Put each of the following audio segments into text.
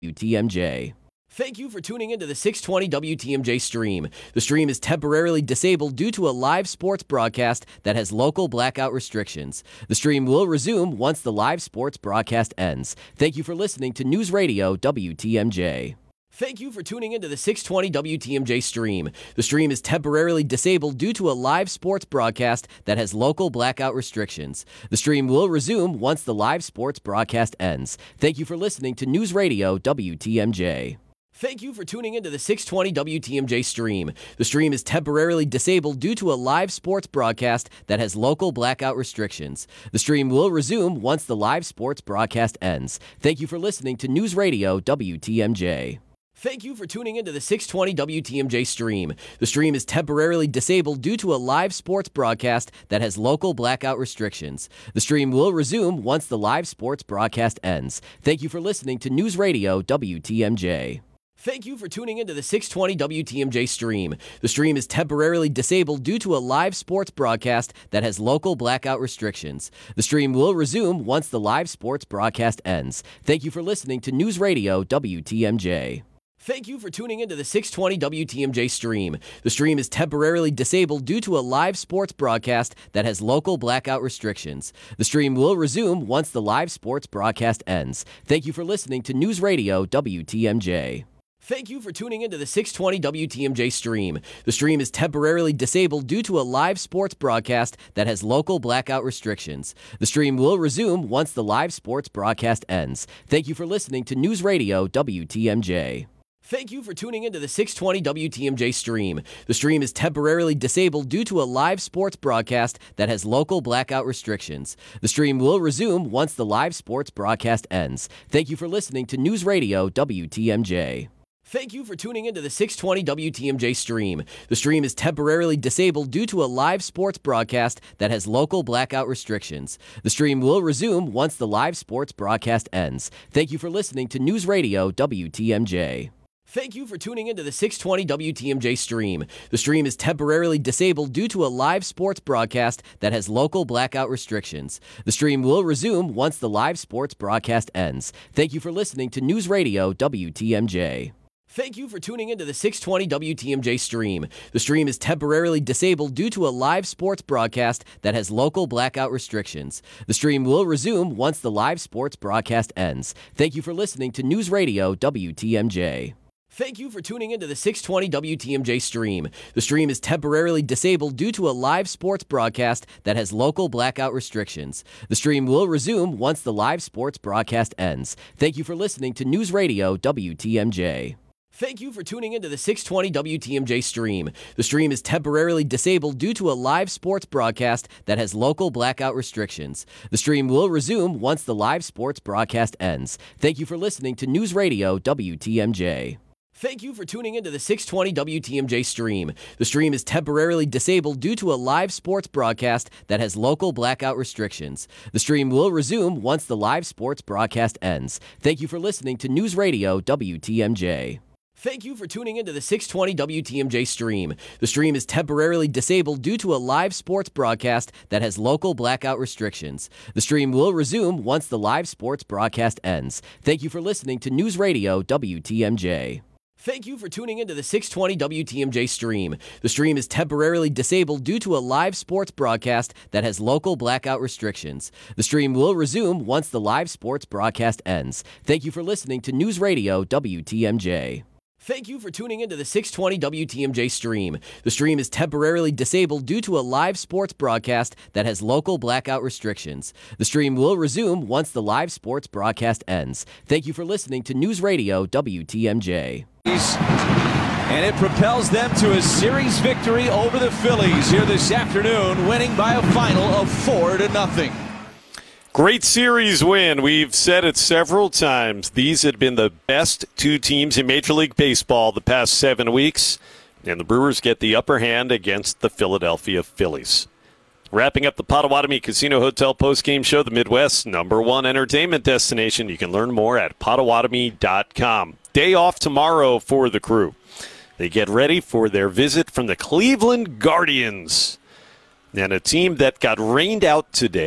WTMJ. Thank you for tuning into the 620 WTMJ stream. The stream is temporarily disabled due to a live sports broadcast that has local blackout restrictions. The stream will resume once the live sports broadcast ends. Thank you for listening to News Radio WTMJ. Thank you for tuning into the 620 WTMJ stream. The stream is temporarily disabled due to a live sports broadcast that has local blackout restrictions. The stream will resume once the live sports broadcast ends. Thank you for listening to News Radio WTMJ. Thank you for tuning into the 620 WTMJ stream. The stream is temporarily disabled due to a live sports broadcast that has local blackout restrictions. The stream will resume once the live sports broadcast ends. Thank you for listening to News Radio WTMJ. Thank you for tuning into the 620 WTMJ stream. The stream is temporarily disabled due to a live sports broadcast that has local blackout restrictions. The stream will resume once the live sports broadcast ends. Thank you for listening to News Radio WTMJ. Thank you for tuning into the 620 WTMJ stream. The stream is temporarily disabled due to a live sports broadcast that has local blackout restrictions. The stream will resume once the live sports broadcast ends. Thank you for listening to News Radio WTMJ. Thank you for tuning into the 620 WTMJ stream. The stream is temporarily disabled due to a live sports broadcast that has local blackout restrictions. The stream will resume once the live sports broadcast ends. Thank you for listening to News Radio WTMJ. Thank you for tuning into the 620 WTMJ stream. The stream is temporarily disabled due to a live sports broadcast that has local blackout restrictions. The stream will resume once the live sports broadcast ends. Thank you for listening to News Radio WTMJ. Thank you for tuning into the 620 WTMJ stream. The stream is temporarily disabled due to a live sports broadcast that has local blackout restrictions. The stream will resume once the live sports broadcast ends. Thank you for listening to News Radio WTMJ. Thank you for tuning into the 620 WTMJ stream. The stream is temporarily disabled due to a live sports broadcast that has local blackout restrictions. The stream will resume once the live sports broadcast ends. Thank you for listening to News Radio WTMJ. Thank you for tuning into the 620 WTMJ stream. The stream is temporarily disabled due to a live sports broadcast that has local blackout restrictions. The stream will resume once the live sports broadcast ends. Thank you for listening to News Radio WTMJ. Thank you for tuning into the 620 WTMJ stream. The stream is temporarily disabled due to a live sports broadcast that has local blackout restrictions. The stream will resume once the live sports broadcast ends. Thank you for listening to News Radio WTMJ. Thank you for tuning into the 620 WTMJ stream. The stream is temporarily disabled due to a live sports broadcast that has local blackout restrictions. The stream will resume once the live sports broadcast ends. Thank you for listening to News Radio WTMJ. Thank you for tuning into the 620 WTMJ stream. The stream is temporarily disabled due to a live sports broadcast that has local blackout restrictions. The stream will resume once the live sports broadcast ends. Thank you for listening to News Radio WTMJ. Thank you for tuning into the 620 WTMJ stream. The stream is temporarily disabled due to a live sports broadcast that has local blackout restrictions. The stream will resume once the live sports broadcast ends. Thank you for listening to News Radio WTMJ. Thank you for tuning into the 620 WTMJ stream. The stream is temporarily disabled due to a live sports broadcast that has local blackout restrictions. The stream will resume once the live sports broadcast ends. Thank you for listening to News Radio WTMJ. Thank you for tuning into the 620 WTMJ stream. The stream is temporarily disabled due to a live sports broadcast that has local blackout restrictions. The stream will resume once the live sports broadcast ends. Thank you for listening to News Radio WTMJ. Thank you for tuning into the 620 WTMJ stream. The stream is temporarily disabled due to a live sports broadcast that has local blackout restrictions. The stream will resume once the live sports broadcast ends. Thank you for listening to News Radio WTMJ. And it propels them to a series victory over the Phillies here this afternoon, winning by a final of 4-0. Great series win. We've said it several times. These had been the best two teams in Major League Baseball the past 7 weeks, and the Brewers get the upper hand against the Philadelphia Phillies. Wrapping up the Potawatomi Casino Hotel postgame show, the Midwest's #1 entertainment destination. You can learn more at Potawatomi.com. Day off tomorrow for the crew. They get ready for their visit from the Cleveland Guardians. And a team that got rained out today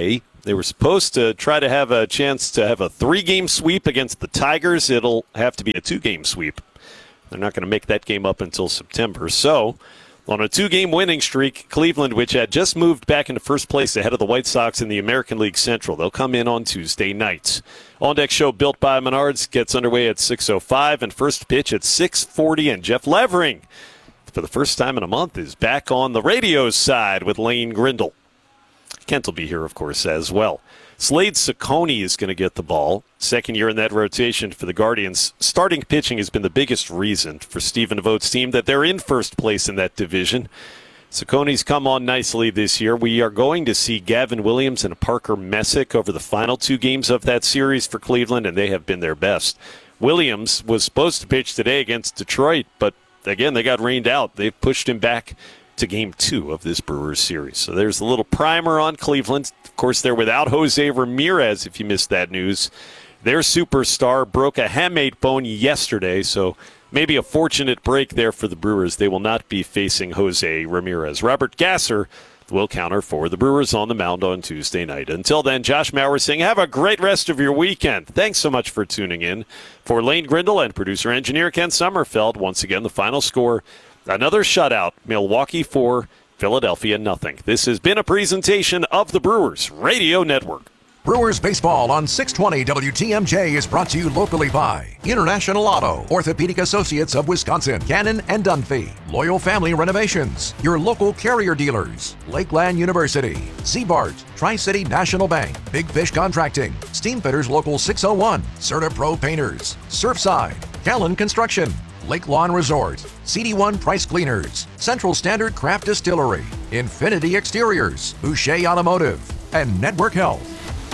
They were supposed to try to have a chance to have a 3-game sweep against the Tigers. It'll have to be a 2-game sweep. They're not going to make that game up until September. So, on a 2-game winning streak, Cleveland, which had just moved back into first place ahead of the White Sox in the American League Central, they'll come in on Tuesday night. On Deck Show built by Menards gets underway at 6:05 and first pitch at 6:40. And Jeff Levering, for the first time in a month, is back on the radio side with Lane Grindle. Kent will be here, of course, as well. Slade Ciccone is going to get the ball. Second year in that rotation for the Guardians. Starting pitching has been the biggest reason for Stephen Vogt's team that they're in first place in that division. Ciccone's come on nicely this year. We are going to see Gavin Williams and Parker Messick over the final 2 games of that series for Cleveland, and they have been their best. Williams was supposed to pitch today against Detroit, but again, they got rained out. They've pushed him back to Game 2 of this Brewers series. So there's a little primer on Cleveland. Of course, they're without Jose Ramirez, if you missed that news. Their superstar broke a hamate bone yesterday, so maybe a fortunate break there for the Brewers. They will not be facing Jose Ramirez. Robert Gasser will counter for the Brewers on the mound on Tuesday night. Until then, Josh Maurer saying have a great rest of your weekend. Thanks so much for tuning in. For Lane Grindle and producer-engineer Ken Sommerfeld, once again, the final score, another shutout, Milwaukee 4, Philadelphia nothing. This has been a presentation of the Brewers Radio Network. Brewers baseball on 620 WTMJ is brought to you locally by International Auto, Orthopedic Associates of Wisconsin, Cannon and Dunphy, Loyal Family Renovations, your local carrier dealers, Lakeland University, Seabart, Tri-City National Bank, Big Fish Contracting, Steamfitters Local 601, Certa Pro Painters, Surfside, Callan Construction, Lake Lawn Resort, CD1 Price Cleaners, Central Standard Craft Distillery, Infinity Exteriors, Boucher Automotive, and Network Health.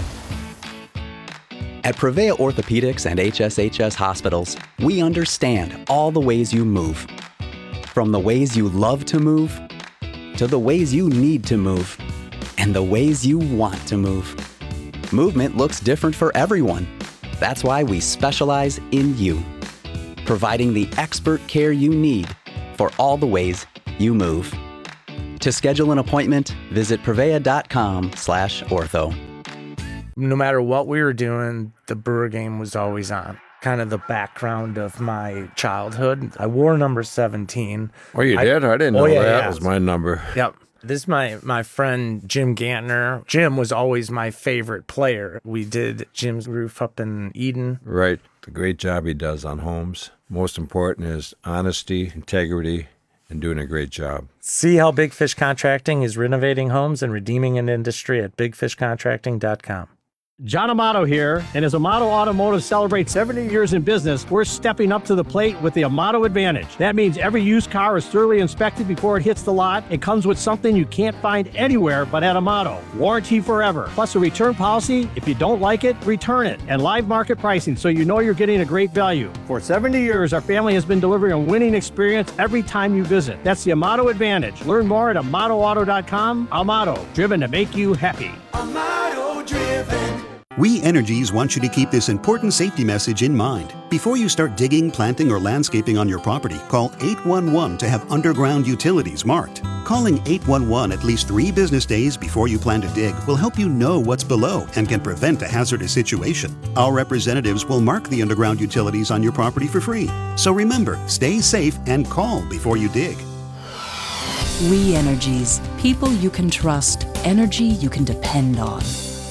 At Prevea Orthopedics and HSHS Hospitals, we understand all the ways you move. From the ways you love to move, to the ways you need to move, and the ways you want to move. Movement looks different for everyone. That's why we specialize in you, providing the expert care you need for all the ways you move. To schedule an appointment, visit prevea.com/ortho. No matter what we were doing, the Brewer game was always on. Kind of the background of my childhood. I wore number 17. Oh, you did? I didn't know that was my number. Yep. This is my friend Jim Gantner. Jim was always my favorite player. We did Jim's roof up in Eden. Right. The great job he does on homes. Most important is honesty, integrity, and doing a great job. See how Big Fish Contracting is renovating homes and redeeming an industry at bigfishcontracting.com. John Amato here, and as Amato Automotive celebrates 70 years in business, we're stepping up to the plate with the Amato Advantage. That means every used car is thoroughly inspected before it hits the lot. It comes with something you can't find anywhere but at Amato. Warranty forever, plus a return policy. If you don't like it, return it. And live market pricing, so you know you're getting a great value. For 70 years, our family has been delivering a winning experience every time you visit. That's the Amato Advantage. Learn more at AmatoAuto.com. Amato, driven to make you happy. Amato driven. We Energies want you to keep this important safety message in mind. Before you start digging, planting, or landscaping on your property, call 811 to have underground utilities marked. Calling 811 at least 3 business days before you plan to dig will help you know what's below and can prevent a hazardous situation. Our representatives will mark the underground utilities on your property for free. So remember, stay safe and call before you dig. We Energies. People you can trust. Energy you can depend on.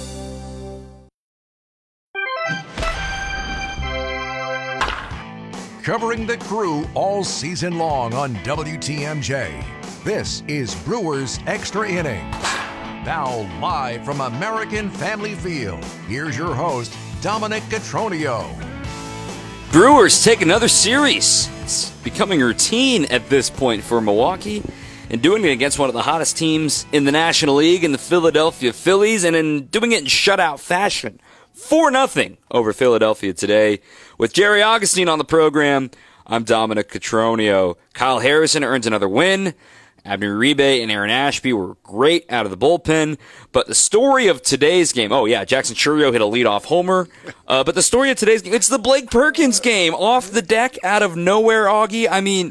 Covering the Crew all season long on WTMJ. This is Brewers Extra Innings. Now live from American Family Field, here's your host, Dominic Catronio. Brewers take another series. It's becoming routine at this point for Milwaukee, and doing it against one of the hottest teams in the National League, in the Philadelphia Phillies, and in doing it in shutout fashion. 4-0 over Philadelphia today. With Jerry Augustine on the program, I'm Dominic Catronio. Kyle Harrison earns another win. Abner Uribe and Aaron Ashby were great out of the bullpen. But the story of today's game, Jackson Chourio hit a leadoff homer. But the story of today's game, it's the Blake Perkins game. Off the deck, out of nowhere, Augie. I mean,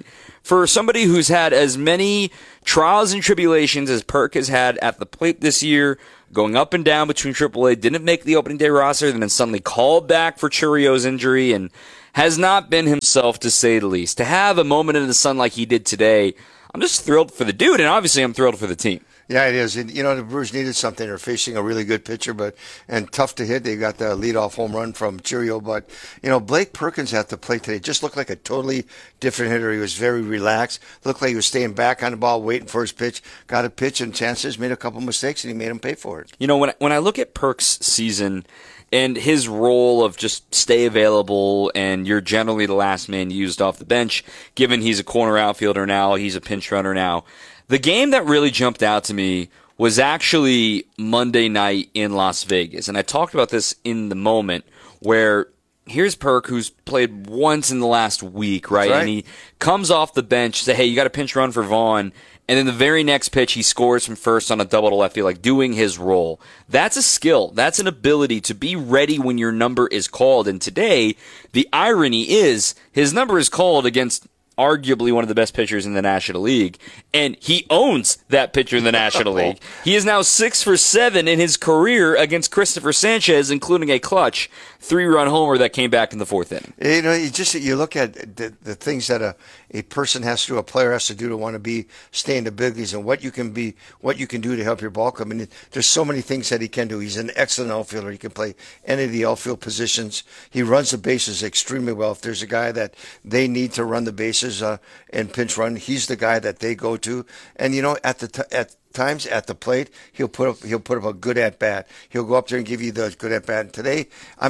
for somebody who's had as many trials and tribulations as Perk has had at the plate this year, going up and down between AAA, didn't make the opening day roster, then suddenly called back for Churio's injury, and has not been himself, to say the least. To have a moment in the sun like he did today, I'm just thrilled for the dude, and obviously I'm thrilled for the team. Yeah, it is. And, the Brewers needed something. They're facing a really good pitcher, and tough to hit. They got the leadoff home run from Churio. But, Blake Perkins at the plate today just looked like a totally different hitter. He was very relaxed. Looked like he was staying back on the ball, waiting for his pitch. Got a pitch and chances, made a couple mistakes, and he made him pay for it. When I look at Perk's season and his role of just stay available, and you're generally the last man used off the bench, given he's a corner outfielder now, he's a pinch runner now. The game that really jumped out to me was actually Monday night in Las Vegas. And I talked about this in the moment, where here's Perk, who's played once in the last week, right? And he comes off the bench, say, hey, you got a pinch run for Vaughn. And then the very next pitch, he scores from first on a double to left field, like doing his role. That's a skill. That's an ability to be ready when your number is called. And today, the irony is his number is called against arguably one of the best pitchers in the National League, and he owns that pitcher in the National League. He is now 6 for 7 in his career against Christopher Sanchez, including a clutch 3-run homer that came back in the 4th inning. You look at the things that a person has to do, a player has to do to want to stay in the big leagues, and what you can do to help your ball come in. There's so many things that he can do. He's an excellent outfielder. He can play any of the outfield positions. He runs the bases extremely well. If there's a guy that they need to run the bases and pinch run, he's the guy that they go to. And at times at the plate, he'll put up a good at bat. He'll go up there and give you the good at bat. And today,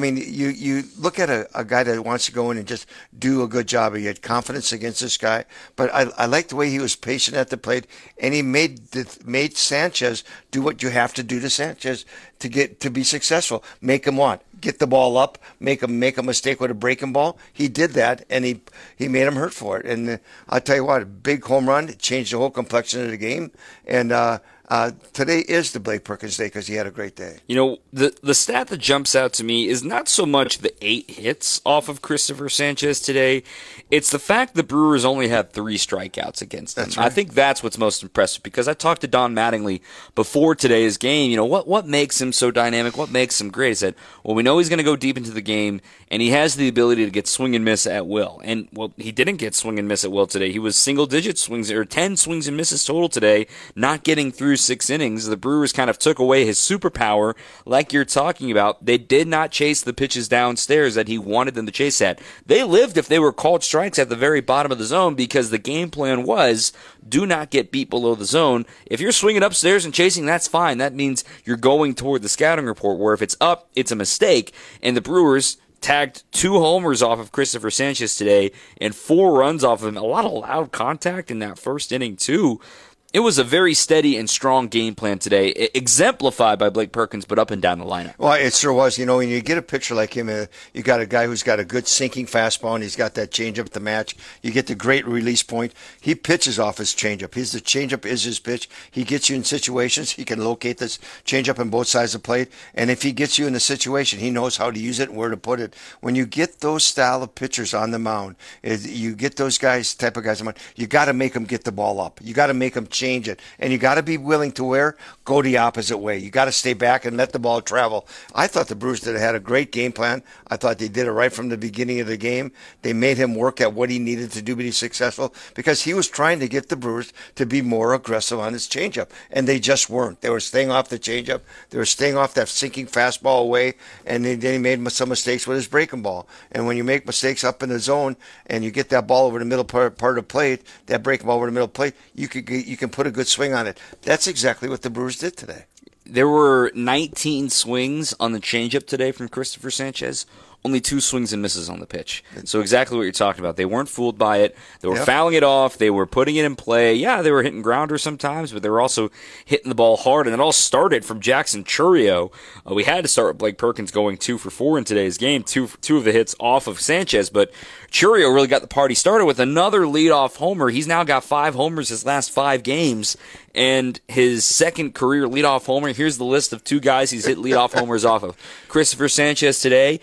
you look at a guy that wants to go in and just do a good job. He had confidence against this guy, but I like the way he was patient at the plate, and he made Sanchez do what you have to do to Sanchez to be successful. Make him get the ball up, make a mistake with a breaking ball. He did that, and he made him hurt for it. And I'll tell you what, a big home run, it changed the whole complexion of the game. And today is the Blake Perkins day because he had a great day. The stat that jumps out to me is not so much the 8 hits off of Christopher Sanchez today. It's the fact the Brewers only had 3 strikeouts against him. That's right. I think that's what's most impressive, because I talked to Don Mattingly before today's game. What makes him so dynamic? What makes him great? He said, well, we know he's going to go deep into the game, and he has the ability to get swing and miss at will. And, well, he didn't get swing and miss at will today. He was single-digit swings, or 10 swings and misses total today, not getting through 6 innings. The Brewers kind of took away his superpower, like you're talking about. They did not chase the pitches downstairs that he wanted them to chase at. They lived if they were called strikes at the very bottom of the zone, because the game plan was do not get beat below the zone. If you're swinging upstairs and chasing, that's fine. That means you're going toward the scouting report, where if it's up, it's a mistake. And the Brewers tagged 2 homers off of Christopher Sanchez today and 4 runs off of him. A lot of loud contact in that first inning, too. It was a very steady and strong game plan today, exemplified by Blake Perkins, but up and down the lineup. Well, it sure was. When you get a pitcher like him, you got a guy who's got a good sinking fastball, and he's got that changeup at the match. You get the great release point. He pitches off his changeup. The changeup is his pitch. He gets you in situations. He can locate this changeup on both sides of the plate, and if he gets you in a situation, he knows how to use it and where to put it. When you get those style of pitchers on the mound, you get those type of guys on the mound, you got to make them get the ball up. You got to make them change it, and you got to be willing to go the opposite way. You got to stay back and let the ball travel. I thought the Brewers had a great game plan. I thought they did it right from the beginning of the game. They made him work at what he needed to do to be successful, because he was trying to get the Brewers to be more aggressive on his changeup, and they just weren't. They were staying off the changeup. They were staying off that sinking fastball away, and then he made some mistakes with his breaking ball. And when you make mistakes up in the zone and you get that ball over the middle part of the plate, that breaking ball over the middle of the plate, you can put a good swing on it. That's exactly what the Brewers did today. There were 19 swings on the changeup today from Christopher Sanchez. Only 2 swings and misses on the pitch. So exactly what you're talking about. They weren't fooled by it. They were fouling it off. They were putting it in play. Yeah, they were hitting grounders sometimes, but they were also hitting the ball hard. And it all started from Jackson Churio. We had to start with Blake Perkins going 2 for 4 in today's game. Two of the hits off of Sanchez, but Churio really got the party started with another leadoff homer. He's now got 5 homers his last 5 games, and his second career leadoff homer. Here's the list of 2 guys he's hit leadoff homers off of. Christopher Sanchez today, and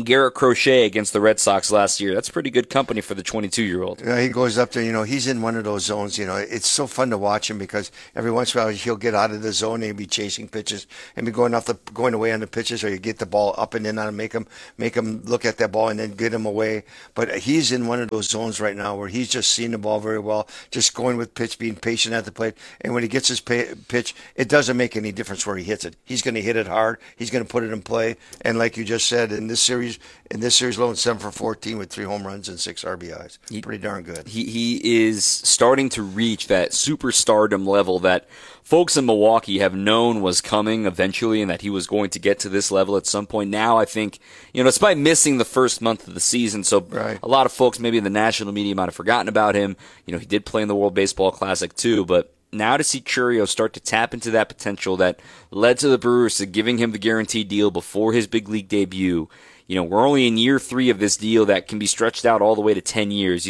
Garrett Crochet against the Red Sox last year. That's pretty good company for the 22-year-old. He goes up there, he's in one of those zones, It's so fun to watch him because every once in a while he'll get out of the zone and he'll be chasing pitches and be going away on the pitches, or you get the ball up and in on him, make him look at that ball and then get him away. But he's in one of those zones right now where he's just seeing the ball very well, just going with pitch, being patient at the plate. And when he gets his pitch, it doesn't make any difference where he hits it. He's going to hit it hard. He's going to put it in play. And like you just said, in this series alone, 7 for 14 with 3 home runs and 6 RBIs. Pretty darn good. He is starting to reach that superstardom level that folks in Milwaukee have known was coming eventually and that he was going to get to this level at some point. Now I think, despite missing the first month of the season, so a lot of folks maybe in the national media might have forgotten about him. He did play in the World Baseball Classic too, but now to see Chourio start to tap into that potential that led to the Brewers to giving him the guaranteed deal before his big league debut. We're only in year 3 of this deal that can be stretched out all the way to 10 years.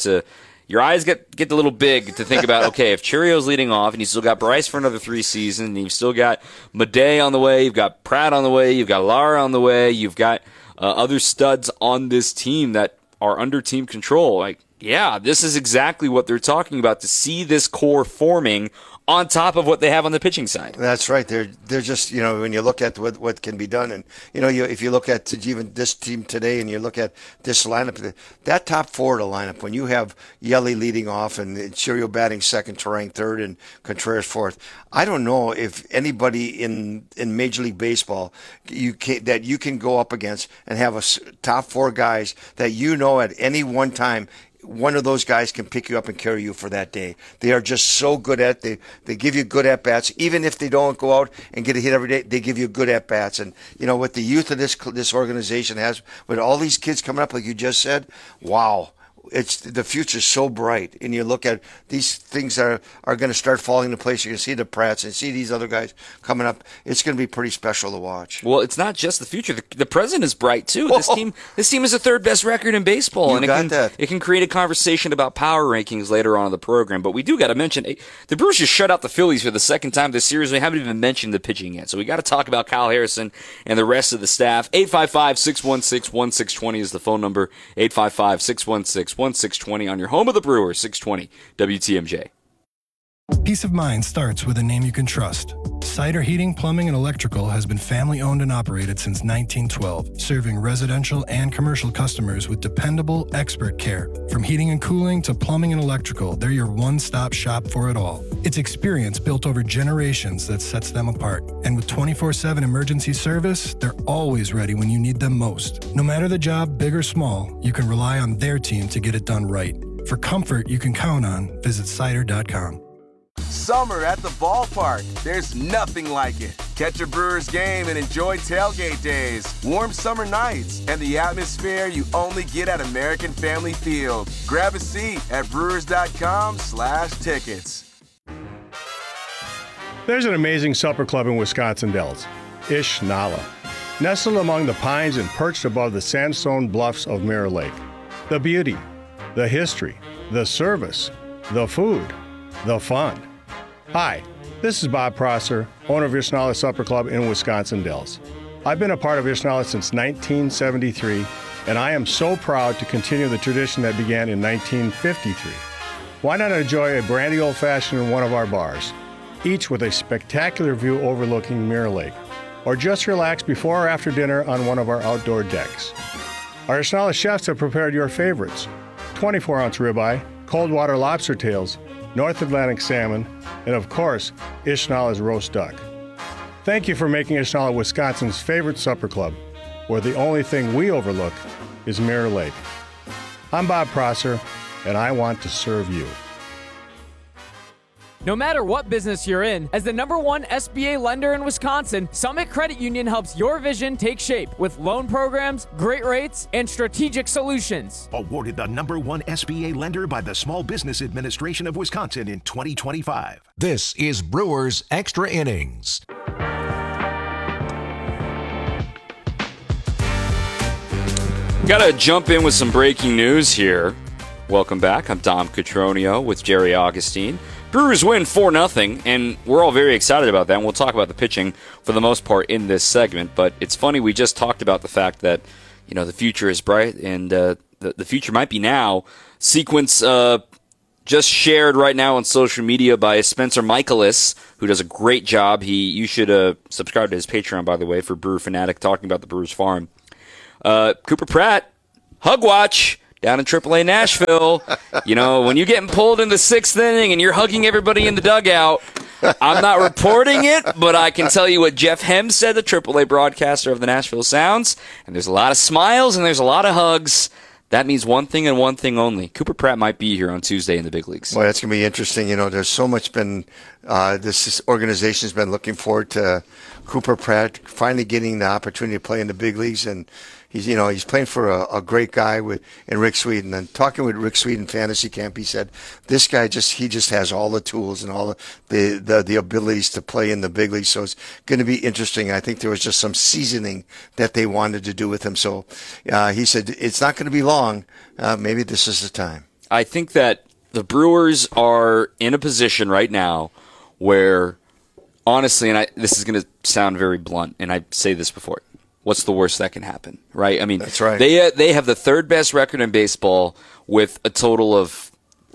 Your eyes get a little big to think about, okay, if Chourio's leading off and you still got Bryce for another 3 seasons, and you've still got Madej on the way, you've got Pratt on the way, you've got Lara on the way, you've got other studs on this team that are under team control. Yeah, this is exactly what they're talking about, to see this core forming on top of what they have on the pitching side. That's right. They're just, when you look at what can be done, and if you look at even this team today, and you look at this lineup, that top 4 of the lineup, when you have Yelly leading off and Chourio batting second, Turang third, and Contreras fourth, I don't know if anybody in Major League Baseball that you can go up against and have a top 4 guys that at any one time, one of those guys can pick you up and carry you for that day. They are just so good at it. They give you good at-bats. Even if they don't go out and get a hit every day, they give you good at-bats. And, what the youth of this organization has, with all these kids coming up, like you just said, wow. The future's so bright, and you look at these things that are going to start falling into place. You can see the Pratts and see these other guys coming up. It's going to be pretty special to watch. Well, it's not just the future. The present is bright too. This team is the 3rd best record in baseball, it can create a conversation about power rankings later on in the program. But we do got to mention the Brewers just shut out the Phillies for the 2nd time this series. We haven't even mentioned the pitching yet, so we got to talk about Kyle Harrison and the rest of the staff. 855-616-1620 is the phone number. 855-616-1620 on your home of the Brewers, 620 WTMJ. Peace of mind starts with a name you can trust. Cider Heating, Plumbing, and Electrical has been family-owned and operated since 1912, serving residential and commercial customers with dependable, expert care. From heating and cooling to plumbing and electrical, they're your one-stop shop for it all. It's experience built over generations that sets them apart. And with 24/7 emergency service, they're always ready when you need them most. No matter the job, big or small, you can rely on their team to get it done right. For comfort you can count on, visit cider.com. Summer at the ballpark. There's nothing like it. Catch a Brewers game and enjoy tailgate days, warm summer nights, and the atmosphere you only get at American Family Field. Grab a seat at brewers.com/tickets. There's an amazing supper club in Wisconsin Dells, Ish Nala. Nestled among the pines and perched above the sandstone bluffs of Mirror Lake. The beauty, the history, the service, the food, the fun. Hi, this is Bob Prosser, owner of Ishnala Supper Club in Wisconsin Dells. I've been a part of Ishnala since 1973, and I am so proud to continue the tradition that began in 1953. Why not enjoy a brandy old-fashioned in one of our bars, each with a spectacular view overlooking Mirror Lake, or just relax before or after dinner on one of our outdoor decks. Our Ishnala chefs have prepared your favorites: 24-ounce ribeye, cold water lobster tails, North Atlantic salmon, and of course, Ishnala's roast duck. Thank you for making Ishnala Wisconsin's favorite supper club, where the only thing we overlook is Mirror Lake. I'm Bob Prosser, and I want to serve you. No matter what business you're in, as the #1 SBA lender in Wisconsin, Summit Credit Union helps your vision take shape with loan programs, great rates, and strategic solutions. Awarded the #1 SBA lender by the Small Business Administration of Wisconsin in 2025. This is Brewers Extra Innings. Got to jump in with some breaking news here. Welcome back. I'm Dom Cotroneo with Jerry Augustine. Brewers win 4-0, and we're all very excited about that, and we'll talk about the pitching for the most part in this segment. But it's funny, we just talked about the fact that the future is bright, and the future might be now. Sequence just shared right now on social media by Spencer Michaelis, who does a great job. You should subscribe to his Patreon, by the way, for Brewer Fanatic, talking about the Brewers farm. Cooper Pratt, hug watch down in AAA Nashville. When you're getting pulled in the 6th inning and you're hugging everybody in the dugout, I'm not reporting it, but I can tell you what Jeff Hem said, the AAA broadcaster of the Nashville Sounds. And there's a lot of smiles and there's a lot of hugs. That means one thing and one thing only. Cooper Pratt might be here on Tuesday in the big leagues. Well, that's going to be interesting. There's so much been this organization's been looking forward to Cooper Pratt finally getting the opportunity to play in the big leagues, and he's playing for a great guy in Rick Sweden. And talking with Rick Sweden Fantasy Camp, he said this guy just has all the tools and all the abilities to play in the big leagues. So it's going to be interesting. I think there was just some seasoning that they wanted to do with him. So he said it's not going to be long. Maybe this is the time. I think that the Brewers are in a position right now where, honestly, and this is going to sound very blunt, and I say this before, what's the worst that can happen, right? I mean, that's right. They have the 3rd best record in baseball with a total of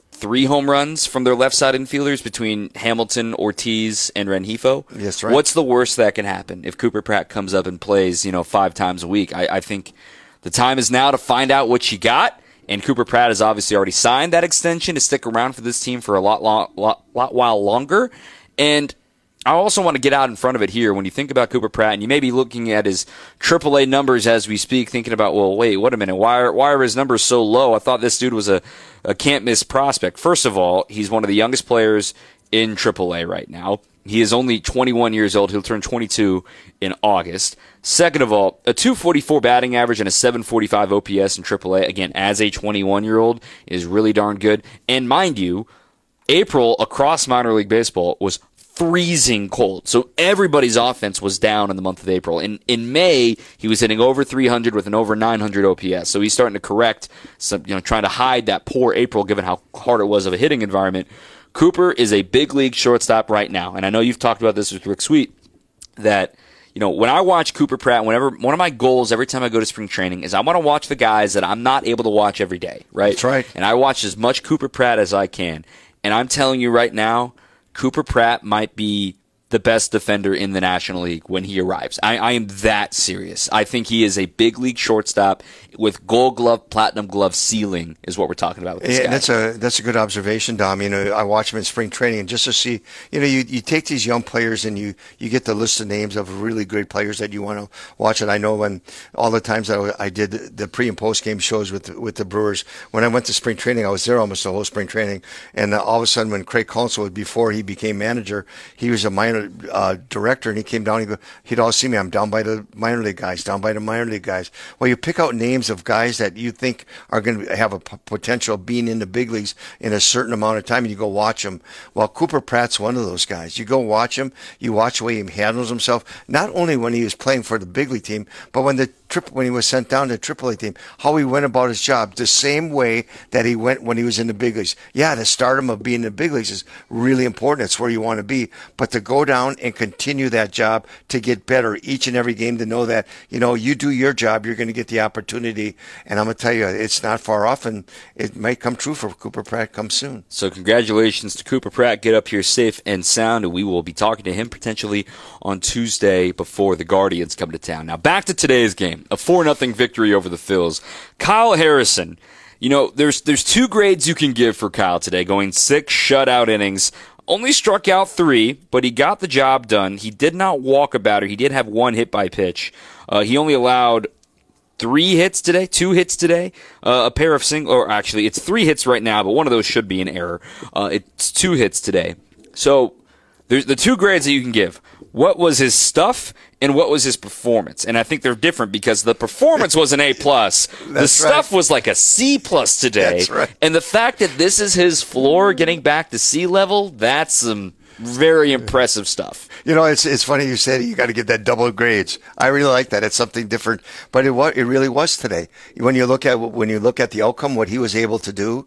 3 home runs from their left side infielders between Hamilton, Ortiz, and Rengifo. That's right. What's the worst that can happen if Cooper Pratt comes up and plays 5 times a week? I think the time is now to find out what you got. And Cooper Pratt has obviously already signed that extension to stick around for this team for a lot while longer. And I also want to get out in front of it here. When you think about Cooper Pratt, and you may be looking at his AAA numbers as we speak, thinking about, well, wait a minute, why are his numbers so low? I thought this dude was a can't-miss prospect. First of all, he's one of the youngest players in AAA right now. He is only 21 years old. He'll turn 22 in August. Second of all, a 244 batting average and a 745 OPS in AAA, again, as a 21-year-old, is really darn good. And mind you, April across minor league baseball was freezing cold. So everybody's offense was down in the month of April. In May, he was hitting over 300 with an over 900 OPS. So he's starting to correct some, trying to hide that poor April given how hard it was of a hitting environment. Cooper is a big league shortstop right now. And I know you've talked about this with Rick Sweet, that when I watch Cooper Pratt, one of my goals every time I go to spring training is I want to watch the guys that I'm not able to watch every day, right? That's right. And I watch as much Cooper Pratt as I can. And I'm telling you right now, Cooper Pratt might be the best defender in the National League when he arrives. I am that serious. I think he is a big league shortstop with Gold Glove, Platinum Glove ceiling is what we're talking about with this guy. That's a good observation, Dom. I watch him in spring training, and just to see, you take these young players and you get the list of names of really great players that you want to watch. And I know when all the times that I did the pre and post game shows with the Brewers, when I went to spring training, I was there almost the whole spring training. And all of a sudden, when Craig Counsell, before he became manager, he was a minor director, and he came down. He'd all see me. I'm down by the minor league guys. Well, you pick out names of guys that you think are going to have a potential of being in the big leagues in a certain amount of time, and you go watch them. Well, Cooper Pratt's one of those guys. You go watch him. You watch the way he handles himself, not only when he was playing for the big league team, but when he was sent down to the AAA team, how he went about his job the same way that he went when he was in the big leagues. Yeah, the stardom of being in the big leagues is really important. It's where you want to be. But to go down and continue that job, to get better each and every game, to know that, you do your job, you're going to get the opportunity. And I'm going to tell you, it's not far off, and it might come true for Cooper Pratt come soon. So congratulations to Cooper Pratt. Get up here safe and sound, and we will be talking to him potentially on Tuesday before the Guardians come to town. Now back to today's game. A 4-0 victory over the Phils. Kyle Harrison. There's 2 grades you can give for Kyle today, going 6 shutout innings. Only struck out 3, but he got the job done. He did not walk a batter. He did have 1 hit by pitch. He only allowed 2 hits today, a pair of actually it's 3 hits right now, but one of those should be an error. It's 2 hits today. So there's the 2 grades that you can give. What was his stuff and what was his performance? And I think they're different because the performance was an A+. The stuff was like a C+ today. That's right. And the fact that this is his floor, getting back to C level, that's Very impressive stuff. You know, it's funny you said you got to get that double grades. I really like that. It's something different, but it really was today. When you look at the outcome, what he was able to do,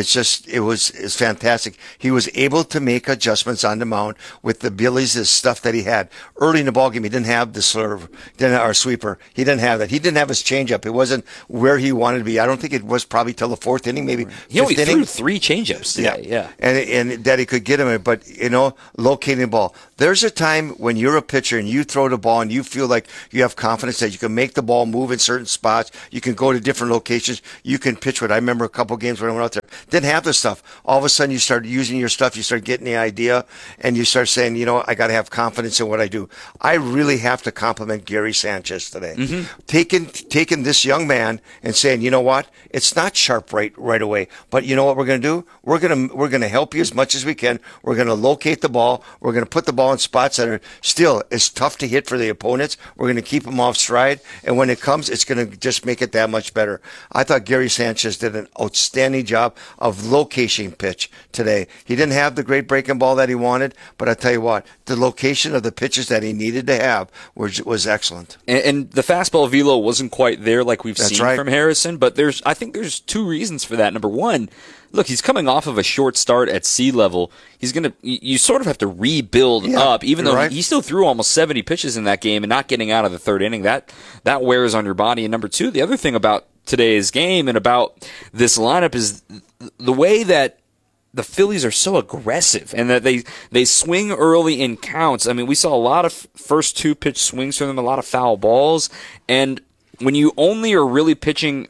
it's fantastic. He was able to make adjustments on the mound with the abilities, the stuff that he had early in the ballgame. He didn't have the sweeper. He didn't have that. He didn't have his changeup. It wasn't where he wanted to be. I don't think it was probably till the fourth inning, maybe he only fifth inning. threw 3 changeups today. Yeah. And that he could get him, but locating the ball. There's a time when you're a pitcher and you throw the ball and you feel like you have confidence that you can make the ball move in certain spots. You can go to different locations. You can pitch with. I remember a couple games when I went out there, didn't have the stuff. All of a sudden you start using your stuff. You start getting the idea and you start saying, I got to have confidence in what I do. I really have to compliment Gary Sanchez today. Mm-hmm. Taking this young man and saying, you know what? It's not sharp right away, but you know what we're going to do? We're going to help you as much as we can. We're going to locate the ball. We're going to put the ball in spots that are still as tough to hit for the opponents. We're going to keep them off stride. And when it comes, it's going to just make it that much better. I thought Gary Sanchez did an outstanding job of location pitch today. He didn't have the great breaking ball that he wanted, but I tell you what, the location of the pitches that he needed to have was excellent. And the fastball velo wasn't quite there like we've seen from Harrison, but I think there's 2 reasons for that. Number one, look, he's coming off of a short start at sea level. You sort of have to rebuild up, even though he still threw almost 70 pitches in that game and not getting out of the third inning. That wears on your body. And number 2, the other thing about today's game and about this lineup is the way that the Phillies are so aggressive and that they swing early in counts. I mean, we saw a lot of first 2-pitch swings from them, a lot of foul balls. And when you only are really pitching,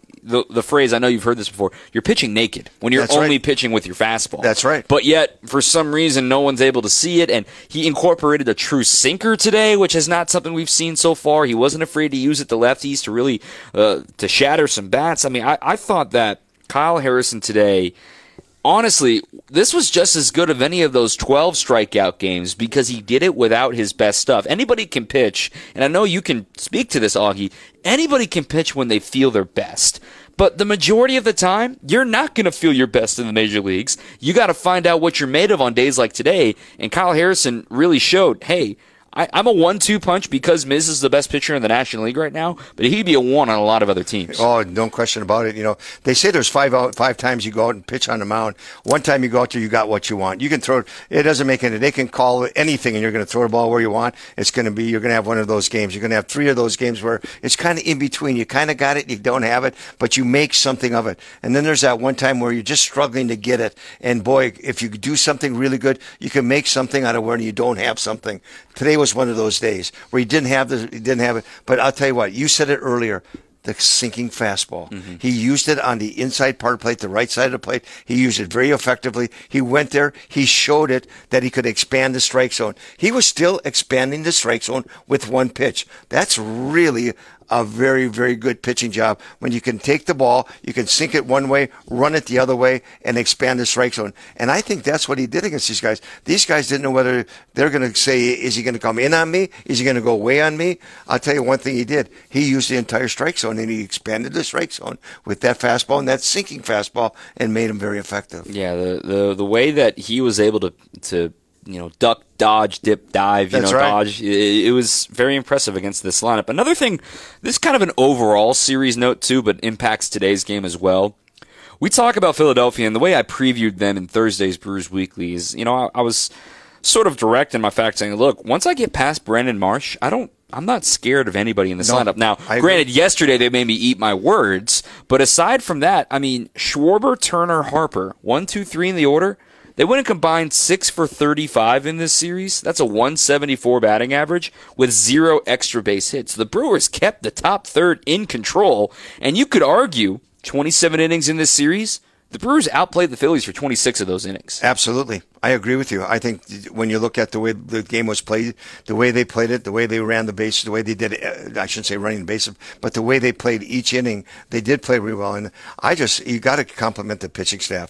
the phrase, I know you've heard this before, you're pitching naked when you're only pitching with your fastball. That's right. But yet, for some reason, no one's able to see it, and he incorporated a true sinker today, which is not something we've seen so far. He wasn't afraid to use it to lefties to really to shatter some bats. I mean, I thought that Kyle Harrison today, honestly, this was just as good of any of those 12 strikeout games because he did it without his best stuff. Anybody can pitch, and I know you can speak to this, Augie. Anybody can pitch when they feel their best. But the majority of the time, you're not going to feel your best in the major leagues. You got to find out what you're made of on days like today. And Kyle Harrison really showed, hey, I'm a 1-2 punch because Miz is the best pitcher in the National League right now, but he'd be a 1 on a lot of other teams. Oh, no question about it. They say there's 5 times you go out and pitch on the mound. One time you go out there, you got what you want. You can throw it doesn't make any. They can call anything, and you're going to throw the ball where you want. You're going to have one of those games. You're going to have 3 of those games where it's kind of in between. You kind of got it, you don't have it, but you make something of it. And then there's that one time where you're just struggling to get it. And boy, if you do something really good, you can make something out of where you don't have something. Today was one of those days where he didn't have it. But I'll tell you what, you said it earlier, the sinking fastball. Mm-hmm. He used it on the inside part of the plate, the right side of the plate. He used it very effectively. He went there. He showed it that he could expand the strike zone. He was still expanding the strike zone with 1 pitch. That's really a very, very good pitching job when you can take the ball, you can sink it one way, run it the other way, and expand the strike zone. And I think that's what he did against these guys. These guys didn't know whether they're going to say, is he going to come in on me? Is he going to go away on me? I'll tell you one thing he did. He used the entire strike zone, and he expanded the strike zone with that fastball and that sinking fastball and made him very effective. Yeah, the way that he was able to duck, dodge, dip, dive, dodge. It was very impressive against this lineup. Another thing, this is kind of an overall series note too, but impacts today's game as well. We talk about Philadelphia, and the way I previewed them in Thursday's Brewers Weekly is, I was sort of direct in my fact saying, look, once I get past Brandon Marsh, I'm not scared of anybody in this lineup. Now, granted, yesterday they made me eat my words, but aside from that, I mean, Schwarber, Turner, Harper, 1, 2, 3 in the order. They went and combined 6 for 35 in this series. That's a 174 batting average with 0 extra base hits. The Brewers kept the top third in control, and you could argue 27 innings in this series, the Brewers outplayed the Phillies for 26 of those innings. Absolutely. I agree with you. I think when you look at the way the game was played, the way they played it, the way they ran the bases, the way they did it, I shouldn't say running the bases, but the way they played each inning, they did play really well. And you got to compliment the pitching staff.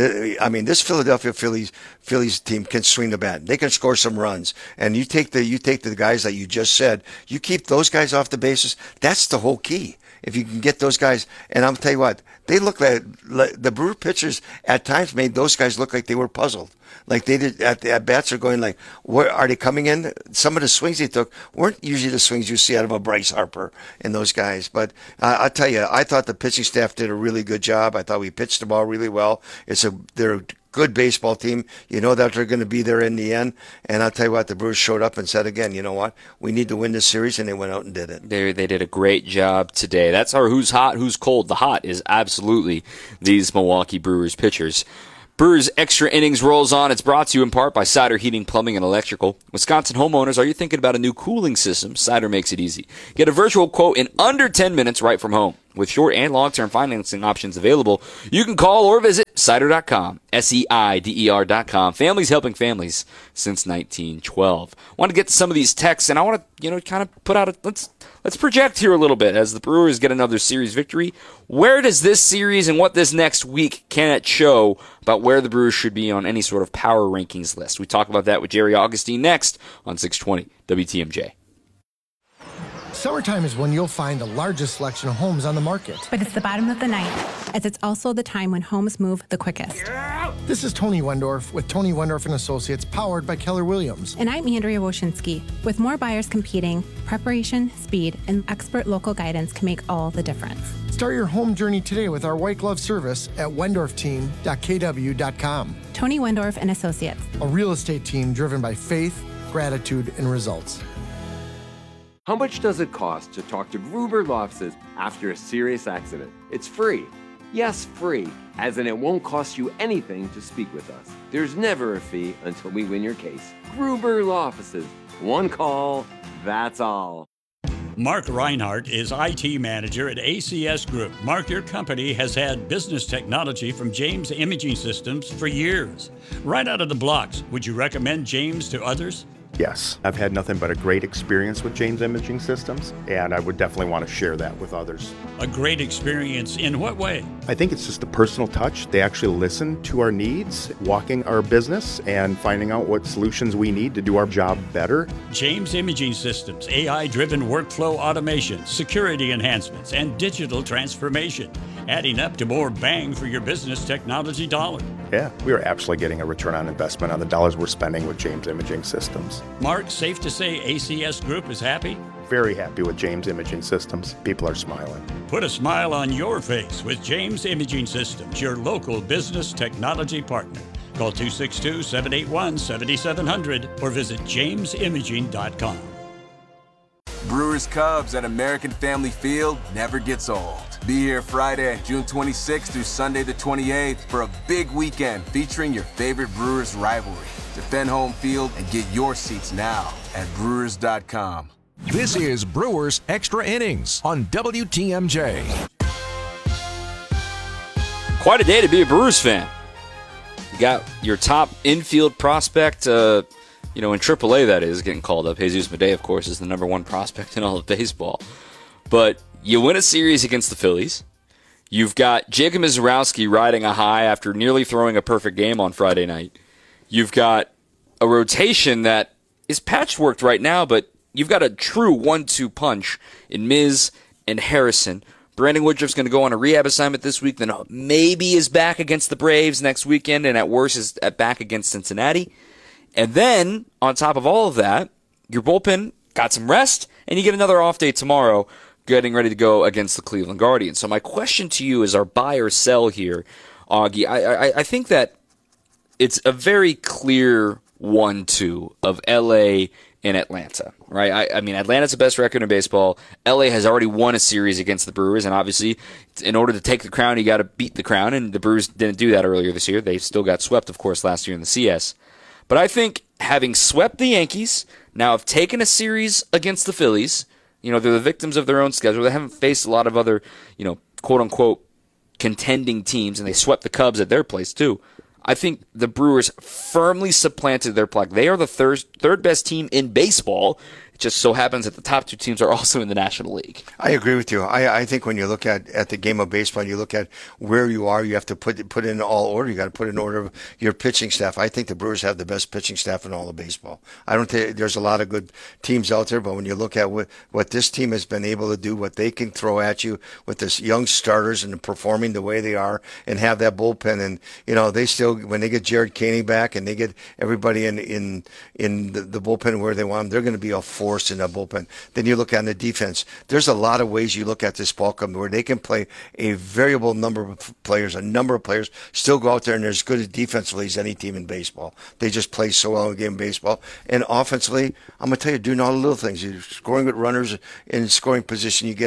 This Philadelphia Phillies team can swing the bat. They can score some runs. And you take the guys that you just said, you keep those guys off the bases. That's the whole key. If you can get those guys, and I'll tell you what, they look like the Brewer pitchers at times made those guys look like they were puzzled. Like they did at bats are going like, where are they coming in? Some of the swings they took weren't usually the swings you see out of a Bryce Harper and those guys. But I'll tell you, I thought the pitching staff did a really good job. I thought we pitched the ball really well. They're a good baseball team. You know that they're going to be there in the end. And I'll tell you what, the Brewers showed up and said again, you know what, we need to win this series, and they went out and did it. They did a great job today. That's our who's hot, who's cold. The hot is absolutely these Milwaukee Brewers pitchers. Brewers Extra Innings rolls on. It's brought to you in part by Cider Heating, Plumbing, and Electrical. Wisconsin homeowners, are you thinking about a new cooling system? Cider makes it easy. Get a virtual quote in under 10 minutes right from home. With short and long-term financing options available, you can call or visit Cider.com, SEIDER.com. Families helping families since 1912. I want to get to some of these texts, and I want to, kind of put out let's project here a little bit as the Brewers get another series victory. Where does this series and what this next week can it show about where the Brewers should be on any sort of power rankings list? We talk about that with Jerry Augustine next on 620 WTMJ. Summertime is when you'll find the largest selection of homes on the market. But it's the bottom of the ninth, as it's also the time when homes move the quickest. This is Tony Wendorf with Tony Wendorf & Associates, powered by Keller Williams. And I'm Andrea Woshinski. With more buyers competing, preparation, speed, and expert local guidance can make all the difference. Start your home journey today with our white glove service at wendorfteam.kw.com. Tony Wendorf & Associates. A real estate team driven by faith, gratitude, and results. How much does it cost to talk to Gruber Law Offices after a serious accident? It's free. Yes, free, as in it won't cost you anything to speak with us. There's never a fee until we win your case. Gruber Law Offices. One call, that's all. Mark Reinhardt is IT manager at ACS Group. Mark, your company has had business technology from James Imaging Systems for years. Right out of the blocks, would you recommend James to others? Yes, I've had nothing but a great experience with James Imaging Systems, and I would definitely want to share that with others. A great experience in what way? I think it's just a personal touch. They actually listen to our needs, walking our business, and finding out what solutions we need to do our job better. James Imaging Systems, AI-driven workflow automation, security enhancements, and digital transformation, adding up to more bang for your business technology dollar. Yeah, we are absolutely getting a return on investment on the dollars we're spending with James Imaging Systems. Mark, safe to say ACS Group is happy? Very happy with James Imaging Systems. People are smiling. Put a smile on your face with James Imaging Systems, your local business technology partner. Call 262-781-7700 or visit jamesimaging.com. Brewers Cubs at American Family Field never gets old. Be here Friday, June 26th through Sunday the 28th for a big weekend featuring your favorite Brewers rivalry. Defend home field and get your seats now at brewers.com. This is Brewers Extra Innings on WTMJ. Quite a day to be a Brewers fan. You got your top infield prospect, in AAA that is, getting called up. Jesus Madej, of course, is the number one prospect in all of baseball. But you win a series against the Phillies. You've got Jacob Misiorowski riding a high after nearly throwing a perfect game on Friday night. You've got a rotation that is patchworked right now, but you've got a true 1-2 punch in Miz and Harrison. Brandon Woodruff's going to go on a rehab assignment this week, then maybe is back against the Braves next weekend, and at worst is back against Cincinnati. And then, on top of all of that, your bullpen got some rest, and you get another off day tomorrow, getting ready to go against the Cleveland Guardians. So my question to you is our buy or sell here, Augie. I think that it's a very clear 1-2 of L.A. and Atlanta, right? I mean, Atlanta's the best record in baseball. L.A. has already won a series against the Brewers, and obviously, in order to take the crown, you got to beat the crown, and the Brewers didn't do that earlier this year. They still got swept, of course, last year in the CS. But I think having swept the Yankees, now have taken a series against the Phillies, they're the victims of their own schedule. They haven't faced a lot of other, quote-unquote contending teams, and they swept the Cubs at their place, too. I think the Brewers firmly supplanted their plaque. They are the third best team in baseball. It just so happens that the top two teams are also in the National League. I agree with you. I think when you look at the game of baseball, you look at where you are, you have to put in all order. You got to put in order of your pitching staff. I think the Brewers have the best pitching staff in all of baseball. I don't think there's a lot of good teams out there, but when you look at what this team has been able to do, what they can throw at you with this young starters and performing the way they are, and have that bullpen, and they still, when they get Jared Kaney back and they get everybody in the bullpen where they want them, they're going to be a force in that bullpen. Then you look at the defense. There's a lot of ways you look at this ball club where they can play a variable number of players, still go out there and they're as good as defensively as any team in baseball. They just play so well in a game of baseball. And offensively, I'm going to tell you, doing all the little things. You're scoring with runners in scoring position. You get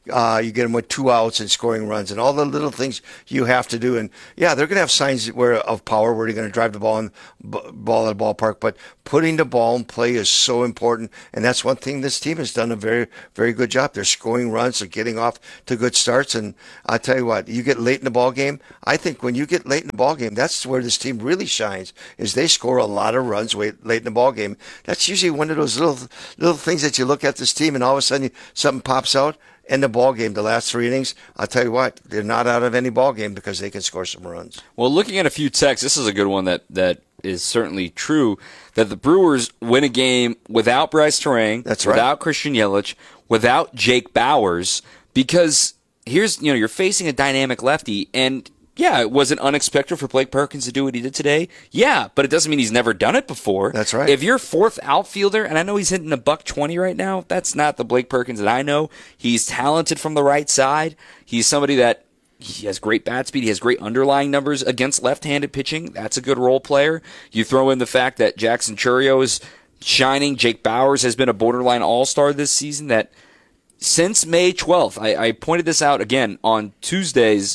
them with 2 outs and scoring runs, and all the little things you have to do. And yeah, they're going to have signs of power where they're going to drive the ball at the ballpark, but putting the ball in play is so important, and that's one thing this team has done a very, very good job. They're scoring runs, they're getting off to good starts, and I'll tell you what, you get late in the ball game. I think when you get late in the ball game, that's where this team really shines, is they score a lot of runs late in the ball game. That's usually one of those little things that you look at this team, and all of a sudden something pops out. In the ball game, the last 3 innings, I'll tell you what, they're not out of any ball game because they can score some runs. Well, looking at a few texts, this is a good one that is certainly true, that the Brewers win a game without Bryce Terang, that's right, without Christian Yelich, without Jake Bauers, because you're facing a dynamic lefty, and yeah, it wasn't unexpected for Blake Perkins to do what he did today. Yeah, but it doesn't mean he's never done it before. That's right. If you're fourth outfielder, and I know he's hitting $120 right now, that's not the Blake Perkins that I know. He's talented from the right side. He's somebody that he has great bat speed. He has great underlying numbers against left-handed pitching. That's a good role player. You throw in the fact that Jackson Chourio is shining. Jake Bauers has been a borderline all-star this season. That since May 12th, I pointed this out again on Thursday's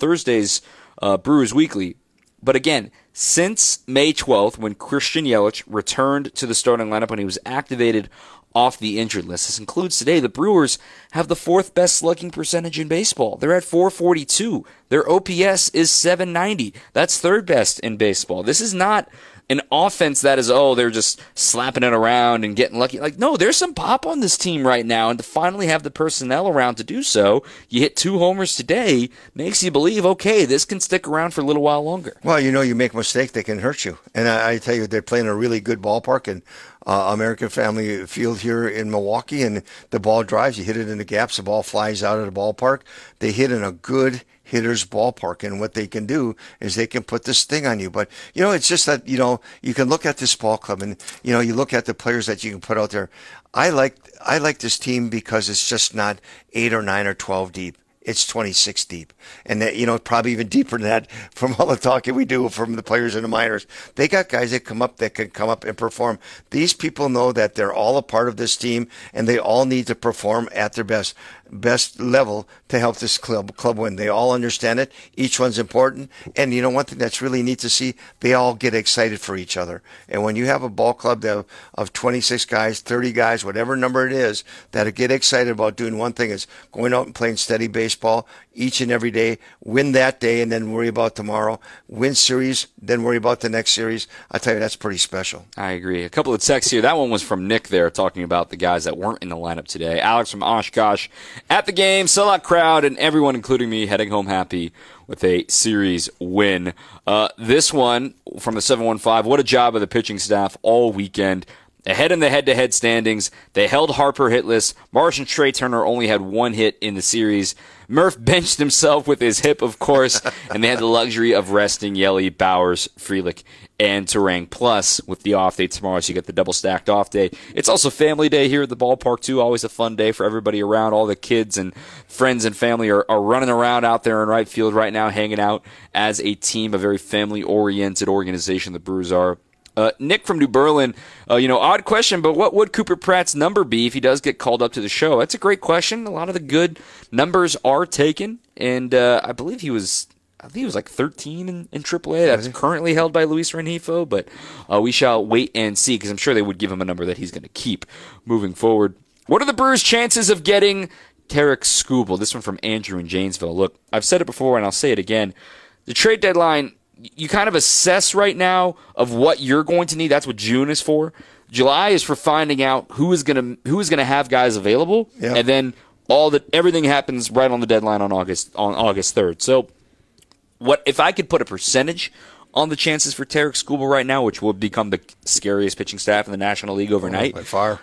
Brewers Weekly, but again, since May 12th, when Christian Yelich returned to the starting lineup when he was activated off the injured list, this includes today, the Brewers have the 4th best slugging percentage in baseball. They're at .442. Their OPS is .790. That's 3rd best in baseball. This is not an offense that is, they're just slapping it around and getting lucky. No, there's some pop on this team right now, and to finally have the personnel around to do so, you hit 2 homers today, makes you believe, okay, this can stick around for a little while longer. Well, you make a mistake, they can hurt you. And I tell you, they're playing a really good ballpark, and American Family Field here in Milwaukee, and the ball drives, you hit it in the gaps, the ball flies out of the ballpark. They hit in a good hitter's ballpark, and what they can do is they can put this thing on you. But it's just that you can look at this ball club, and you look at the players that you can put out there. I like this team because it's just not 8 or 9 or 12 deep. It's 26 deep, and that probably even deeper than that from all the talking we do from the players in the minors. They got guys that can come up and perform. These people know that they're all a part of this team, and they all need to perform at their best level to help this club win. They all understand it. Each one's important. And one thing that's really neat to see, they all get excited for each other. And when you have a ball club of 26 guys, 30 guys, whatever number it is, that get excited about doing one thing, is going out and playing steady baseball each and every day, win that day, and then worry about tomorrow. Win series, then worry about the next series. I tell you, that's pretty special. I agree. A couple of texts here. That one was from Nick there, talking about the guys that weren't in the lineup today. Alex from Oshkosh. At the game, sellout crowd, and everyone, including me, heading home happy with a series win. This one from the 715, what a job of the pitching staff all weekend. Ahead in the head-to-head standings, they held Harper hitless. Martian Trey Turner only had 1 hit in the series. Murph benched himself with his hip, of course, and they had the luxury of resting Yelly, Bauers, Frelick, and Terang. Plus, with the off day tomorrow, so you get the double-stacked off day. It's also family day here at the ballpark, too. Always a fun day for everybody around. All the kids and friends and family are running around out there in right field right now, hanging out as a team, a very family-oriented organization the Brewers are. Nick from New Berlin, odd question, but what would Cooper Pratt's number be if he does get called up to the show? That's a great question. A lot of the good numbers are taken, and I believe he was like 13 in AAA. That's currently held by Luis Rengifo, but we shall wait and see, because I'm sure they would give him a number that he's going to keep moving forward. What are the Brewers' chances of getting Tarik Skubal? This one from Andrew in Janesville. Look, I've said it before, and I'll say it again. The trade deadline, you kind of assess right now of what you're going to need. That's what June is for. July is for finding out who is gonna have guys available, and then everything happens right on the deadline on August 3rd. So, what if I could put a percentage on the chances for Tarik Skubal right now, which will become the scariest pitching staff in the National League overnight? By far.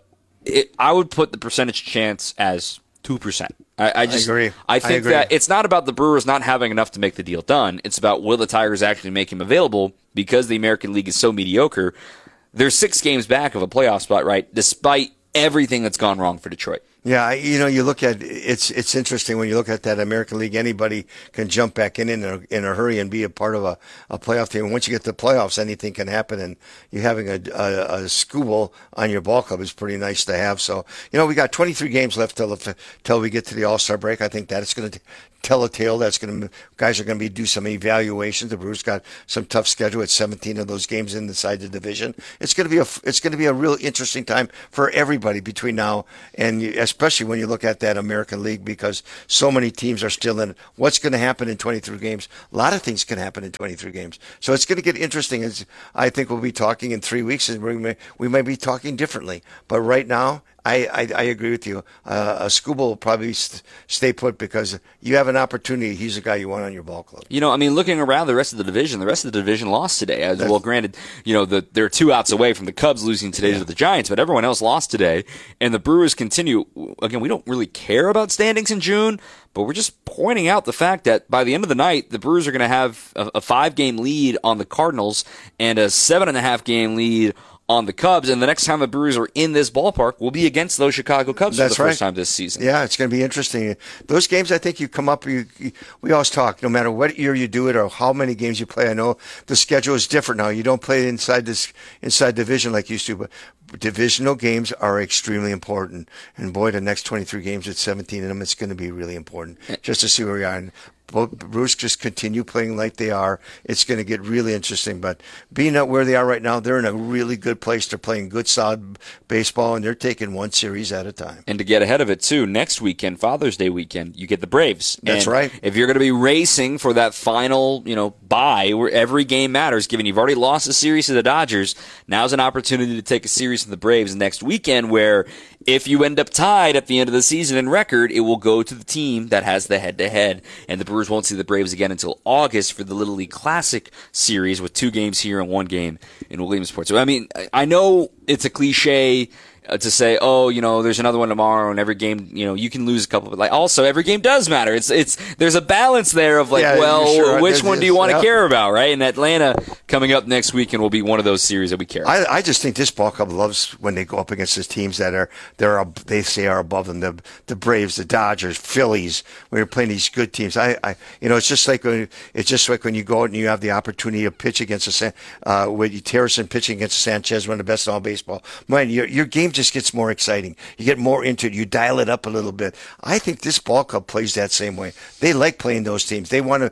I would put the percentage chance as 2%. I agree. I think that it's not about the Brewers not having enough to make the deal done. It's about will the Tigers actually make him available, because the American League is so mediocre. They're 6 games back of a playoff spot, right, despite everything that's gone wrong for Detroit. Yeah, you look at it's interesting when you look at that American League. Anybody can jump back in a hurry and be a part of a playoff team. And once you get to the playoffs, anything can happen. And you having a Skubal on your ball club is pretty nice to have. So we got 23 games left till we get to the All-Star break. I think that it's going to tell a tale. Guys are going to do some evaluations. The Brewers got some tough schedule at 17 of those games inside the division. It's going to be a real interesting time for everybody between now and especially when you look at that American League, because so many teams are still in it. What's going to happen in 23 games? A lot of things can happen in 23 games. So it's going to get interesting. I think we'll be talking in 3 weeks, and we may be talking differently. But right now, I agree with you. Skubal will probably stay put because you have an opportunity. He's a guy you want on your ball club. Looking around the rest of the division lost today. Well, granted, they're 2 outs away from the Cubs losing today to the Giants, but everyone else lost today. And the Brewers continue. Again, we don't really care about standings in June, but we're just pointing out the fact that by the end of the night, the Brewers are going to have a 5-game lead on the Cardinals and a 7.5-game lead on the Cubs, and the next time the Brewers are in this ballpark will be against those Chicago Cubs for the first time this season. Yeah, it's going to be interesting. Those games, I think you come up, we always talk, no matter what year you do it or how many games you play. I know the schedule is different now. You don't play inside division like you used to, but divisional games are extremely important. And boy, the next 23 games with 17 in them, it's going to be really important just to see where we are. And Brewers just continue playing like they are. It's going to get really interesting. But being at where they are right now, they're in a really good place. They're playing good, solid baseball, and they're taking one series at a time. And to get ahead of it, too, next weekend, Father's Day weekend, you get the Braves. That's right. If you're going to be racing for that final, bye where every game matters, given you've already lost a series to the Dodgers, now's an opportunity to take a series to the Braves next weekend where if you end up tied at the end of the season in record, it will go to the team that has the head-to-head. And the Brewers won't see the Braves again until August for the Little League Classic series with 2 games here and 1 game in Williamsport. So, I know it's a cliche to say, there's another one tomorrow, and every game, you can lose a couple. But also, every game does matter. There's a balance there of which one do you want to care about, right? And Atlanta coming up next weekend will be one of those series that we care about. I just think this ball club loves when they go up against these teams that they say are above them. The Braves, the Dodgers, Phillies. When you're playing these good teams, it's just like when you go out and you have the opportunity to pitch against with Terracin pitching against Sanchez, one of the best in all baseball. Man, your game just gets more exciting. You get more into it. You dial it up a little bit. I think this ball club plays that same way. They like playing those teams. They want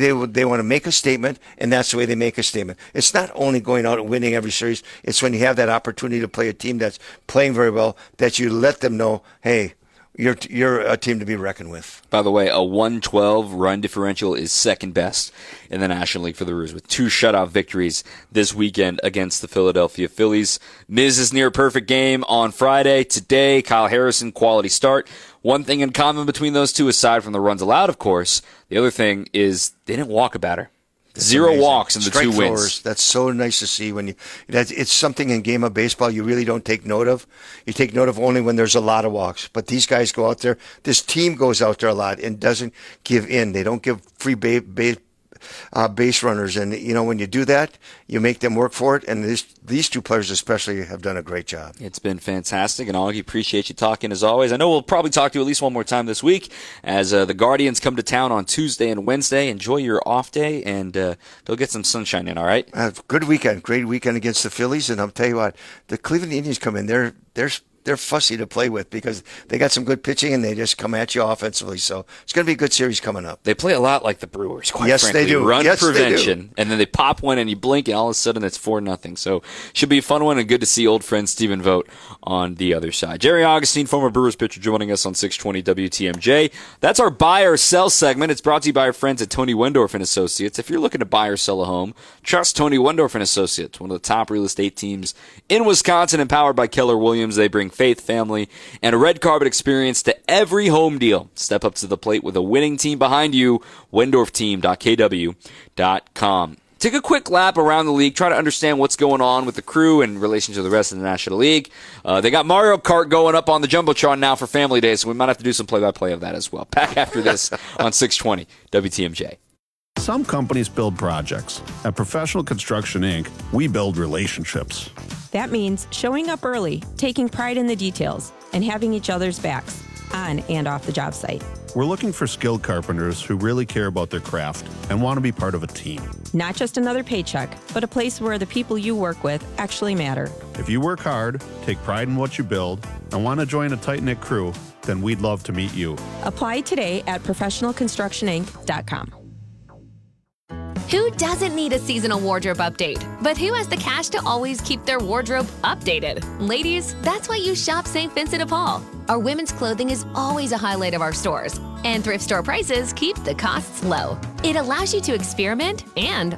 to make a statement, and that's the way they make a statement. It's not only going out and winning every series. It's when you have that opportunity to play a team that's playing very well that you let them know, hey, you're a team to be reckoned with. By the way, a 112 run differential is second best in the National League for the Brewers with 2 shutout victories this weekend against the Philadelphia Phillies. Miz's near perfect game on Friday. Today, Kyle Harrison, quality start. One thing in common between those two, aside from the runs allowed, of course, the other thing is they didn't walk a batter. That's 0 amazing. walks in the Strike 2 wins. Throwers. That's so nice to see it's something in game of baseball you really don't take note of. You take note of only when there's a lot of walks. But these guys go out there. This team goes out there a lot and doesn't give in. They don't give free base runners. And, when you do that, you make them work for it. And these 2 players especially have done a great job. It's been fantastic. And Augie, appreciate you talking as always. I know we'll probably talk to you at least one more time this week as the Guardians come to town on Tuesday and Wednesday. Enjoy your off day and go get some sunshine in, all right? Good weekend. Great weekend against the Phillies. And I'll tell you what, the Cleveland Indians come in. They're they're fussy to play with because they got some good pitching and they just come at you offensively. So it's going to be a good series coming up. They play a lot like the Brewers, quite yes, frankly. They do. Run yes, prevention, they do. and then they pop one and you blink and all of a sudden it's 4-0. So should be a fun one and good to see old friend Stephen Vogt on the other side. Jerry Augustine, former Brewers pitcher, joining us on 620 WTMJ. That's our buy or sell segment. It's brought to you by our friends at Tony Wendorf and Associates. If you're looking to buy or sell a home, trust Tony Wendorf and Associates, one of the top real estate teams in Wisconsin, empowered by Keller Williams. They bring faith, family, and a red carpet experience to every home deal. Step up to the plate with a winning team behind you. WendorfTeam.kw.com. Take a quick lap around the league, try to understand what's going on with the Crew in relation to the rest of the National League. They got Mario Kart going up on the Jumbotron now for Family Day, so we might have to do some play-by-play of that as well. Back after this on 620 WTMJ. Some companies build projects. At Professional Construction, Inc., we build relationships. That means showing up early, taking pride in the details, and having each other's backs, on and off the job site. We're looking for skilled carpenters who really care about their craft and want to be part of a team. Not just another paycheck, but a place where the people you work with actually matter. If you work hard, take pride in what you build, and want to join a tight-knit crew, then we'd love to meet you. Apply today at professionalconstructioninc.com. Who doesn't need a seasonal wardrobe update? But who has the cash to always keep their wardrobe updated? Ladies, that's why you shop St. Vincent de Paul. Our women's clothing is always a highlight of our stores, and thrift store prices keep the costs low. It allows you to experiment and